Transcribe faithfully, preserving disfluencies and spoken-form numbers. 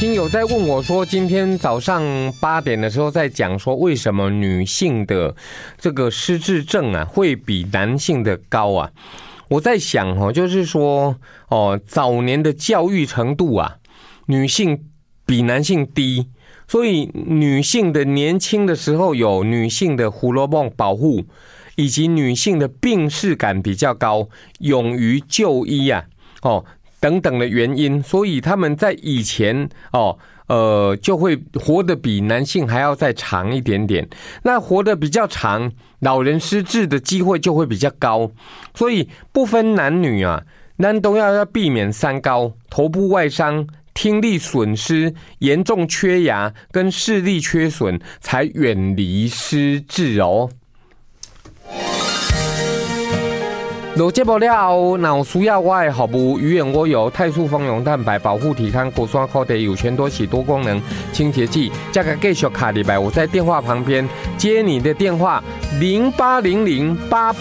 听友在问我说，今天早上八点的时候在讲说，为什么女性的这个失智症啊会比男性的高啊？我在想哦，就是说哦，早年的教育程度啊，女性比男性低，所以女性的年轻的时候有女性的胡萝卜保护，以及女性的病识感比较高，勇于就医啊，哦。等等的原因，所以他们在以前哦，呃，就会活得比男性还要再长一点点。那活得比较长，老人失智的机会就会比较高。所以不分男女啊，咱都要要避免三高：头部外伤、听力损失、严重缺牙跟视力缺损，才远离失智哦。录节目了后，若需要我的服务，鱼眼蜗油、泰素蜂蛹蛋白、保护体康、果酸靠得有全多喜多功能清洁剂，加个继续卡里白，我在电话旁边接你的电话零八零零八八